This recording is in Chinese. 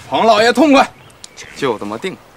彭老爷痛快，就这么定了。